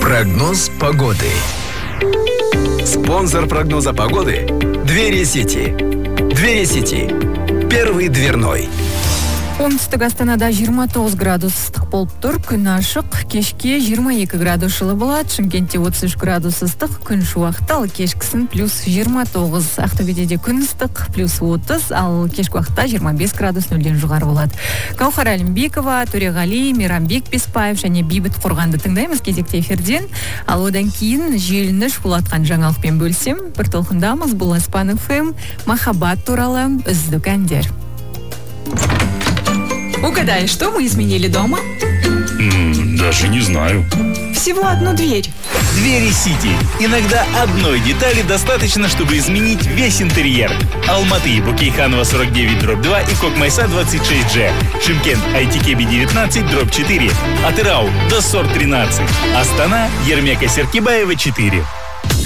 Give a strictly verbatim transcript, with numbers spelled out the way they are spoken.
Прогноз погоды. Спонсор прогноза погоды – Двери Сити. Двери Сити. Первый дверной. Оңтүстік Астанада жиырма тоғыз градус ыстық болып тұр, күн ашық, кешке жиырма екі градус жылы болады, Шымкентте отыз үш градус ыстық, күн шуақты, ал кешкісін плюс жиырма тоғыз, Ақтөбеде де күн ыстық, плюс отыз, ал кешкі уақытта жиырма бес градус нөлден жоғары болады. Гаухар Әлімбекова, Төреғали, Мейрамбек Беспаев және Бейбіт Қорғанды тыңдаймыз кезекте эфирден, ал одан кейін желіні шулатқан жаңалықпен бөлсем, бір толқындамыз, бұл Аспан эф эм, махаббат туралы үздік әндер. Угадай, что мы изменили дома? М, даже не знаю. Всего одну дверь. Двери Сити. Иногда одной детали достаточно, чтобы изменить весь интерьер. Алматы, Букейханова сорок девять дробь два и Кокмайса двадцать шесть джи. Шымкент, Айтикеби девятнадцать дробь четыре. Атырау, Доссор тринадцать. Астана, Ермека Серкибаева четыре.